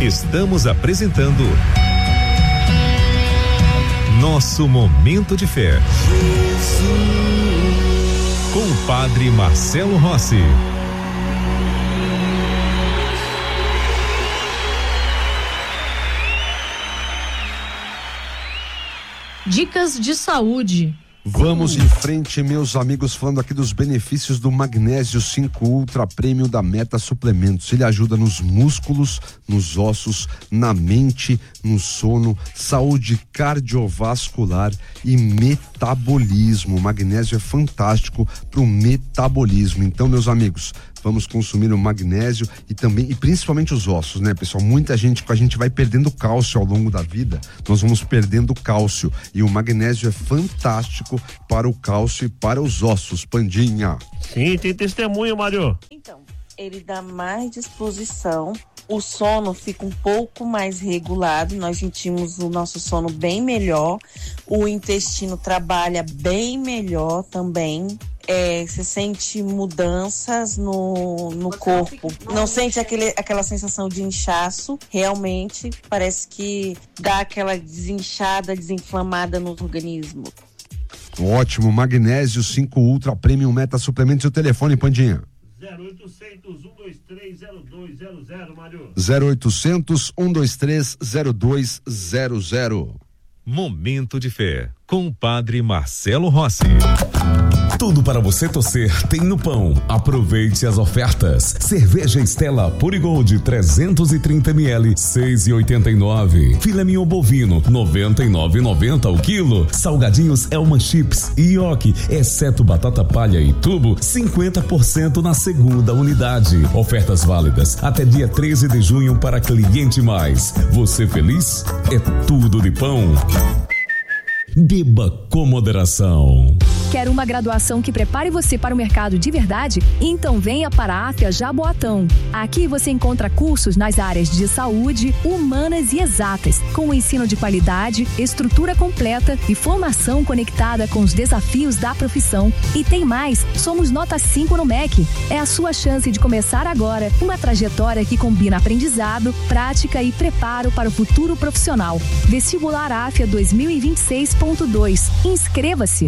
Estamos apresentando Nosso Momento de Fé. Com o Padre Marcelo Rossi. Dicas de saúde. Vamos em frente, meus amigos, falando aqui dos benefícios do Magnésio 5 Ultra Premium da Meta Suplementos. Ele ajuda nos músculos, nos ossos, na mente, no sono, saúde cardiovascular e metabolismo. O magnésio é fantástico para o metabolismo. Então, meus amigos, vamos consumir o magnésio e principalmente os ossos, né, pessoal? Muita gente, a gente vai perdendo cálcio ao longo da vida, nós vamos perdendo cálcio e o magnésio é fantástico para o cálcio e para os ossos. Pandinha. Sim, tem testemunho, Mário. Então, ele dá mais disposição, o sono fica um pouco mais regulado, nós sentimos o nosso sono bem melhor, o intestino trabalha bem melhor também. Você sente mudanças no corpo, não sente aquela sensação de inchaço, realmente parece que dá aquela desinchada, desinflamada no organismo. Ótimo, Magnésio 5 Ultra Premium Meta Suplementos. E o telefone, Pandinha? 0800-123-0200, Mário. 0800-123-0200. Momento de Fé, com o Padre Marcelo Rossi. Tudo para você torcer tem no Pão. Aproveite as ofertas. Cerveja Stella Purigold 330 ml 6,89. Filé mignon bovino 99,90 o quilo. Salgadinhos Elman Chips e Yoki, exceto batata palha e tubo, 50% na segunda unidade. Ofertas válidas até dia 13 de junho para cliente mais. Você feliz? É tudo de Pão. Beba com moderação. Quer uma graduação que prepare você para o mercado de verdade? Então venha para a AFIA Jaboatão. Aqui você encontra cursos nas áreas de saúde, humanas e exatas, com ensino de qualidade, estrutura completa e formação conectada com os desafios da profissão. E tem mais, somos nota 5 no MEC. É a sua chance de começar agora uma trajetória que combina aprendizado, prática e preparo para o futuro profissional. Vestibular AFIA 2026.2. Inscreva-se!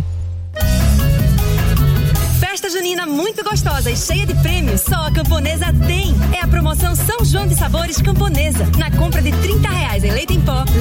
Festa junina muito gostosa e cheia de prêmios, só a Camponesa tem. É a promoção São João de Sabores Camponesa. Na compra de R$30 em leite em pó,